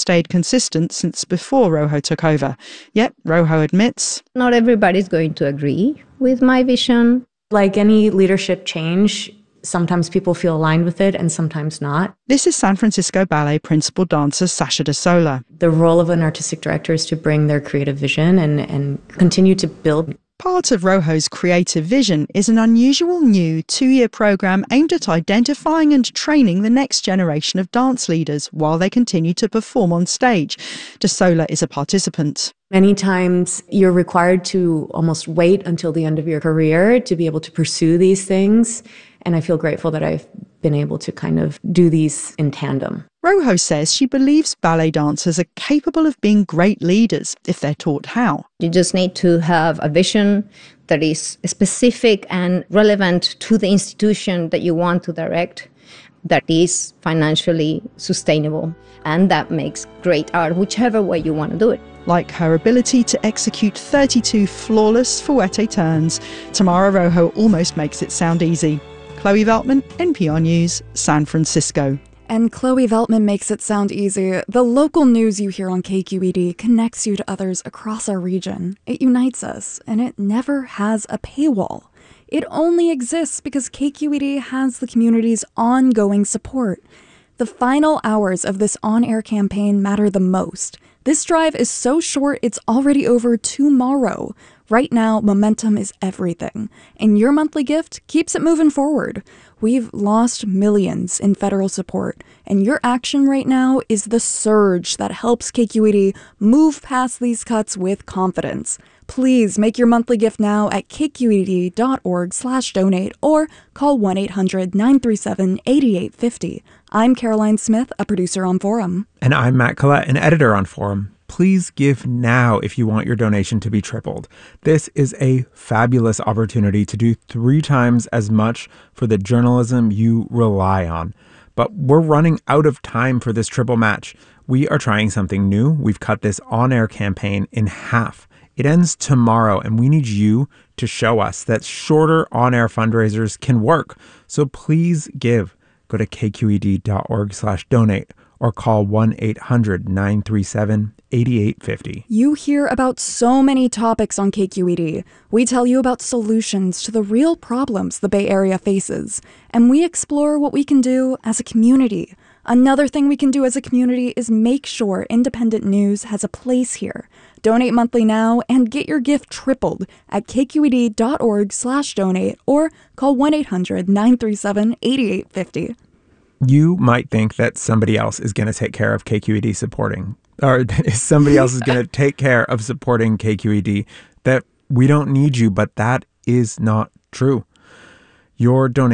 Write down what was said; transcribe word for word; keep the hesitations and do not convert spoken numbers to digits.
stayed consistent since before Rojo took over. Yet, Rojo admits, not everybody's going to agree with my vision. Like any leadership change, sometimes people feel aligned with it and sometimes not. This is San Francisco Ballet principal dancer Sasha De Sola. The role of an artistic director is to bring their creative vision and, and continue to build. Part of Rojo's creative vision is an unusual new two-year program aimed at identifying and training the next generation of dance leaders while they continue to perform on stage. De Sola is a participant. Many times you're required to almost wait until the end of your career to be able to pursue these things. And I feel grateful that I've been able to kind of do these in tandem. Rojo says she believes ballet dancers are capable of being great leaders if they're taught how. You just need to have a vision that is specific and relevant to the institution that you want to direct, that is financially sustainable, and that makes great art, whichever way you want to do it. Like her ability to execute thirty-two flawless fouette turns, Tamara Rojo almost makes it sound easy. Chloe Veltman, N P R News, San Francisco. And Chloe Veltman makes it sound easy. The local news you hear on K Q E D connects you to others across our region. It unites us, and it never has a paywall. It only exists because K Q E D has the community's ongoing support. The final hours of this on-air campaign matter the most. This drive is so short, it's already over tomorrow. Right now, momentum is everything, and your monthly gift keeps it moving forward. We've lost millions in federal support, and your action right now is the surge that helps K Q E D move past these cuts with confidence. Please make your monthly gift now at kqed.org slash donate or call one eight hundred nine three seven eight eight five zero. I'm Caroline Smith, a producer on Forum. And I'm Matt Collette, an editor on Forum. Please give now if you want your donation to be tripled. This is a fabulous opportunity to do three times as much for the journalism you rely on. But we're running out of time for this triple match. We are trying something new. We've cut this on-air campaign in half. It ends tomorrow, and we need you to show us that shorter on-air fundraisers can work. So please give. Go to kqed.org slash donate or call one eight hundred nine three seven eight eight five zero. You hear about so many topics on K Q E D. We tell you about solutions to the real problems the Bay Area faces, and we explore what we can do as a community. Another thing we can do as a community is make sure independent news has a place here. Donate monthly now and get your gift tripled at kqed.org slash donate or call one eight hundred nine three seven eight eight five zero. You might think that somebody else is going to take care of K Q E D supporting, or somebody else is going to take care of supporting K Q E D, that we don't need you, but that is not true. Your donation